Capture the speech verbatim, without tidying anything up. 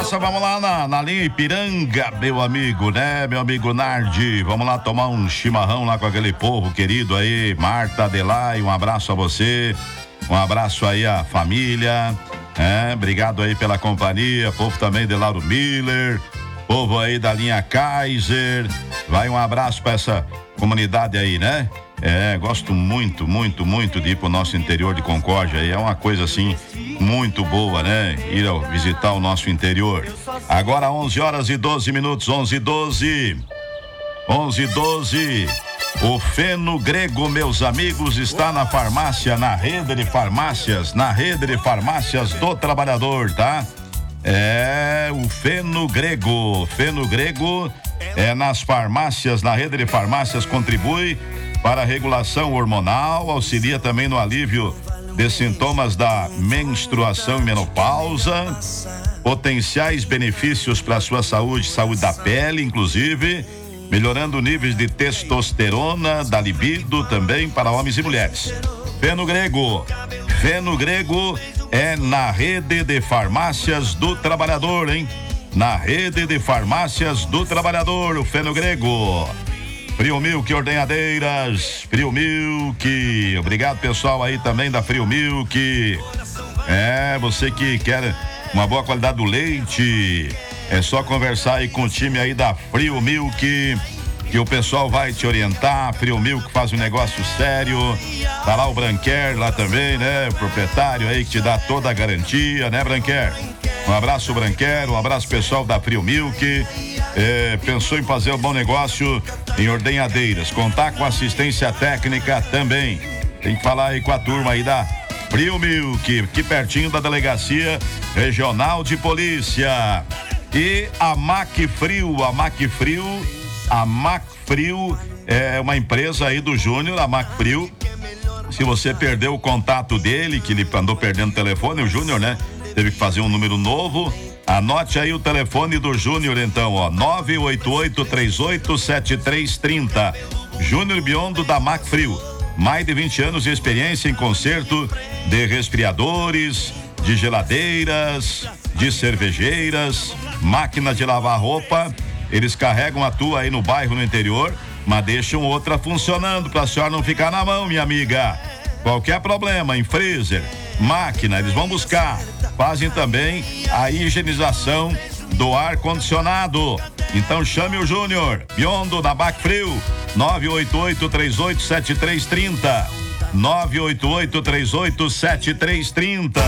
nessa, vamos lá na, na linha Ipiranga, meu amigo, né, meu amigo Nardi, vamos lá tomar um chimarrão lá com aquele povo querido aí, Marta, Adelai, um abraço a você, um abraço aí à família, é, obrigado aí pela companhia, povo também de Lauro Miller, povo aí da linha Kaiser, vai um abraço pra essa comunidade aí, né? É, gosto muito, muito, muito de ir pro nosso interior de Concórdia, é uma coisa assim, muito boa, né? Ir ao, visitar o nosso interior. Agora onze horas e doze minutos, onze e doze. onze e doze. O Feno Grego, meus amigos, está na farmácia, na rede de farmácias, na rede de farmácias do trabalhador, tá? É, o Feno Grego, Feno Grego é nas farmácias, na rede de farmácias, contribui para a regulação hormonal, auxilia também no alívio de sintomas da menstruação e menopausa, potenciais benefícios para a sua saúde, saúde da pele, inclusive, melhorando níveis de testosterona, da libido também para homens e mulheres. Feno Grego, Feno Grego é na rede de farmácias do trabalhador, hein? Na rede de farmácias do trabalhador, o Feno Grego. Frio Milk Ordenhadeiras, Frio Milk, obrigado pessoal aí também da Frio Milk. É, você que quer uma boa qualidade do leite, é só conversar aí com o time aí da Frio Milk, que o pessoal vai te orientar. Frio Milk faz um negócio sério, tá lá o Branquer lá também, né, o proprietário aí que te dá toda a garantia, né, Branquer? Um abraço, Branquer, um abraço pessoal da Frio Milk. É, pensou em fazer um bom negócio em Ordenhadeiras, contar com assistência técnica também. Tem que falar aí com a turma aí da Frio Milk, aqui pertinho da Delegacia Regional de Polícia. E a Macfrio, a Macfrio, a Macfrio é uma empresa aí do Júnior, a Macfrio. Se você perdeu o contato dele, que ele andou perdendo o telefone, o Júnior, né? Teve que fazer um número novo. Anote aí o telefone do Júnior, então, ó, nove oito oito, três oito sete três três zero. Júnior Biondo da Macfrio. Mais de vinte anos de experiência em conserto de resfriadores, de geladeiras, de cervejeiras, máquina de lavar roupa. Eles carregam a tua aí no bairro, no interior, mas deixam outra funcionando pra senhora não ficar na mão, minha amiga. Qualquer problema em freezer, máquina, eles vão buscar. Fazem também a higienização do ar-condicionado. Então chame o Júnior Biondo da Macfrio, nove oito oito, três oito sete três três zero. nove oito oito, três oito sete três três zero.